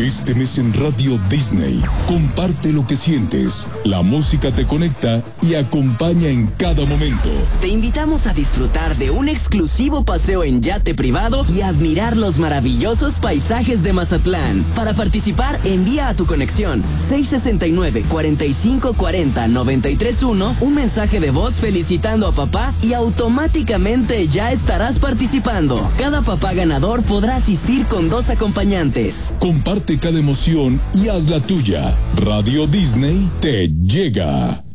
Este mes en Radio Disney, comparte lo que sientes, la música te conecta y acompaña en cada momento. Te invitamos a disfrutar de un exclusivo paseo en yate privado y admirar los maravillosos paisajes de Mazatlán. Para participar, envía a tu conexión 669-4540-931 un mensaje de voz felicitando a papá y automáticamente ya estarás participando. Cada papá ganador podrá asistir con 2 acompañantes. Comparte cada emoción y haz la tuya. Radio Disney te llega.